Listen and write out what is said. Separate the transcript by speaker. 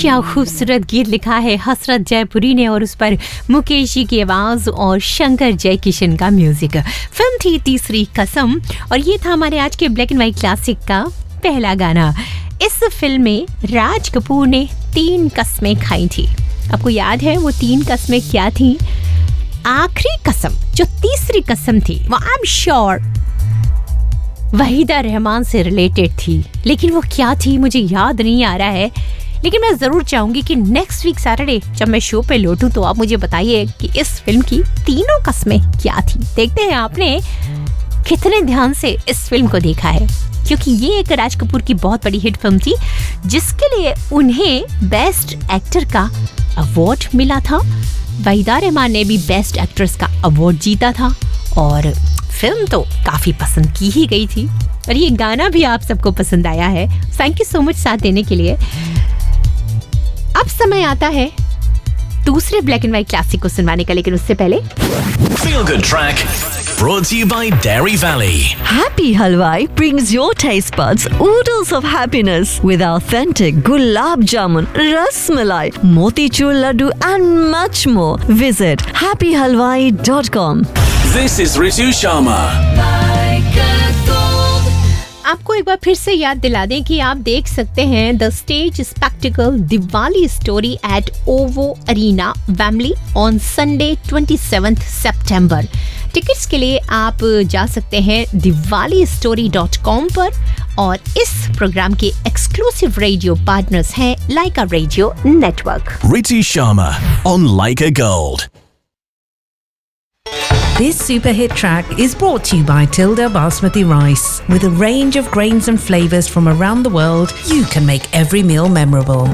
Speaker 1: क्या खूबसूरत गीत लिखा है हसरत जयपुरी ने और उस पर मुकेश जी की आवाज और शंकर जयकिशन का म्यूजिक। फिल्म थी तीसरी कसम और ये था हमारे आज के ब्लैक एंड व्हाइट क्लासिक का पहला गाना। इस फिल्म में राज कपूर ने 3 कस्में खाई थी। आपको याद है वो 3 कस्में क्या थी? आखिरी कसम जो तीसरी कसम थी वो I am sure Waheeda Rehman से रिलेटेड थी, लेकिन वो क्या थी मुझे याद नहीं आ रहा है। लेकिन मैं जरूर चाहूंगी कि नेक्स्ट वीक सैटरडे जब मैं शो पे लौटूं तो आप मुझे बताइए कि इस फिल्म की तीनों कस्में क्या थी। देखते हैं आपने कितने ध्यान से इस फिल्म को देखा है, क्योंकि ये एक राज कपूर की बहुत बड़ी हिट फिल्म थी जिसके लिए उन्हें बेस्ट एक्टर का अवार्ड मिला था। वहीदा रहमान ने भी बेस्ट एक्ट्रेस का अवार्ड जीता था और फिल्म तो काफी पसंद की ही गई थी और ये गाना भी आप सबको पसंद आया है। थैंक यू सो मच साथ देने के लिए। अब समय आता है दूसरे ब्लैक एंड व्हाइट क्लासिक को सुनवाने का, लेकिन उससे पहले
Speaker 2: Feel Good Track brought to you by Dairy Valley.
Speaker 3: Happy Halwai brings your taste buds oodles of happiness with authentic gulab jamun, ras malai, motichur laddu and much more. Visit happyhalwai.com.
Speaker 2: This is Ritu Sharma.
Speaker 1: आपको एक बार फिर से याद दिला दें कि आप देख सकते हैं the stage spectacled Diwali story at ओवो arena Wembley on Sunday 27 September. Tickets के लिए आप जा सकते हैं diwalistory.com पर और इस प्रोग्राम के एक्सक्लूसिव रेडियो पार्टनर्स हैं लाइका radio network.
Speaker 2: Ritu Sharma on Leica Gold.
Speaker 4: This super hit track is brought to you by Tilda Basmati Rice. With a range of grains and flavors from around the world, you can make every meal memorable.